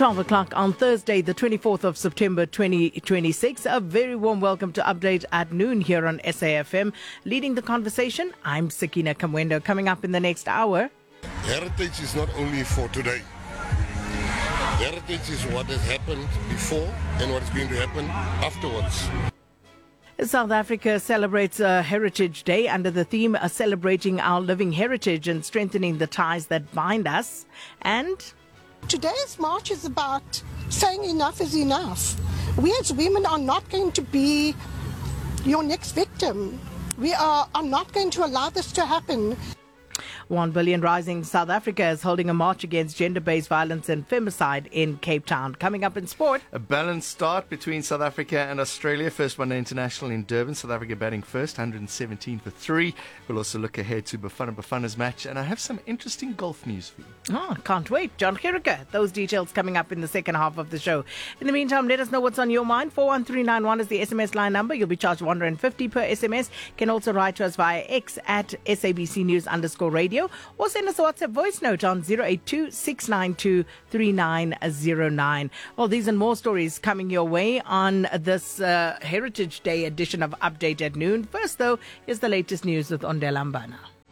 12 o'clock on Thursday, the 24th of September 2026. A very warm welcome to Update at Noon here on SAFM. Leading the conversation, I'm Sakina Kamwendo. Coming up in the next hour. Heritage is not only for today. Heritage is what has happened before and what is going to happen afterwards. South Africa celebrates Heritage Day under the theme Celebrating Our Living Heritage and Strengthening the Ties That Bind Us. And today's march is about saying enough is enough. We as women are not going to be your next victim. We are not going to allow this to happen. 1 Billion Rising South Africa is holding a march against gender-based violence and femicide in Cape Town. Coming up in sport. A balanced start between South Africa and Australia. First one international in Durban. South Africa batting first, 117 for 3. We'll also look ahead to Bafana Bafana's match. And I have some interesting golf news for you. Oh, can't wait. John Gericke. Those details coming up in the second half of the show. In the meantime, let us know what's on your mind. 41391 is the SMS line number. You'll be charged 150 per SMS. Can also write to us via X at SABC News_radio. Or send us a WhatsApp voice note on 082-692-3909. Well, these and more stories coming your way on this Heritage Day edition of Update at Noon. First, though, is the latest news with Ondela Mbana.